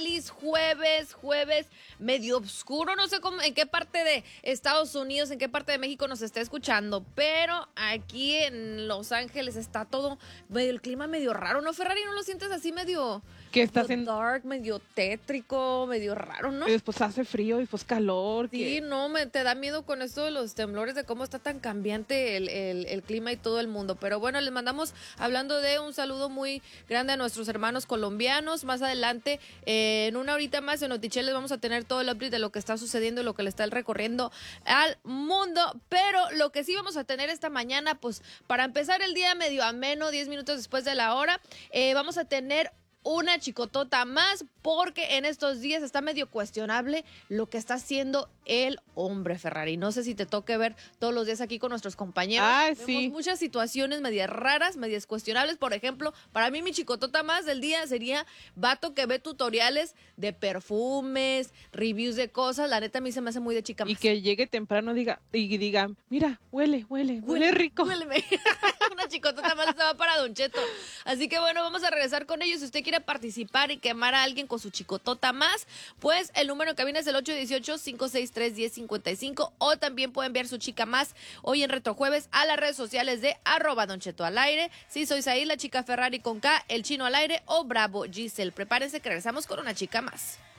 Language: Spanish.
feliz jueves medio oscuro, no sé cómo, en qué parte de Estados Unidos, en qué parte de México nos está escuchando, pero aquí en Los Ángeles está todo medio, el clima medio raro, ¿no, Ferrari? ¿No lo sientes así medio, que estás medio dark, medio tétrico, medio raro, ¿no? Y después hace frío y después calor. Sí, no, te da miedo con esto de los temblores, de cómo está tan cambiante el clima y todo el mundo. Pero bueno, les mandamos, hablando de un saludo muy grande a nuestros hermanos colombianos. Más adelante, en una horita más en Notichel les vamos a tener todo el update de lo que está sucediendo y lo que le está recorriendo al mundo. Pero lo que sí vamos a tener esta mañana, pues para empezar el día medio ameno, 10 minutos después de la hora, vamos a tener una chicotota más, porque en estos días está medio cuestionable lo que está haciendo el hombre, Ferrari. No sé si te toque ver todos los días aquí con nuestros compañeros. Sí. Vemos muchas situaciones medias raras, medias cuestionables. Por ejemplo, para mí mi chicotota más del día sería vato que ve tutoriales de perfumes, reviews de cosas. La neta a mí se me hace muy de chica más. Y que llegue temprano y diga, mira, huele rico. Huéleme. Una chicotota más se va para Don Cheto. Así que bueno, vamos a regresar con ellos. Si usted quiere participar y quemar a alguien con su chicotota más, pues el número en cabina es el 818-563-1055, o también puede enviar su chica más hoy en Retrojueves a las redes sociales de @DonChetoAlAire. Si sois ahí, la chica Ferrari con K, el Chino al aire o Bravo Giselle. Prepárense que regresamos con una chica más.